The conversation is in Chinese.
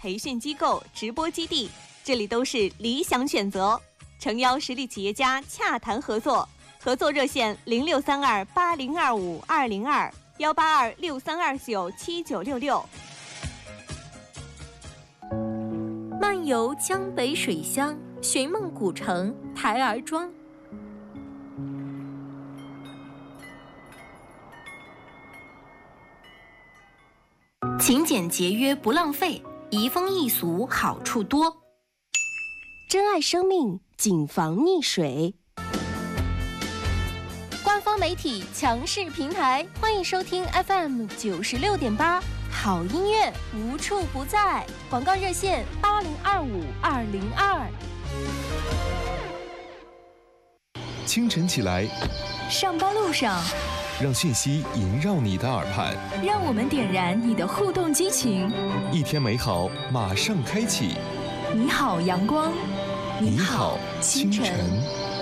培训机构、直播基地，这里都是理想选择。诚邀实力企业家洽谈合作，合作热线0632802520218263297966。漫游江北水乡，寻梦古城台儿庄。勤俭节约不浪费，移风易俗好处多。珍爱生命，谨防溺水。官方媒体强势平台，欢迎收听 FM96.8，好音乐无处不在。广告热线80252022。 清晨起来， 上班路上， 让讯息萦绕你的耳畔， 让我们点燃你的互动激情。 一天美好马上开启。 你好，阳光。 你好，清晨。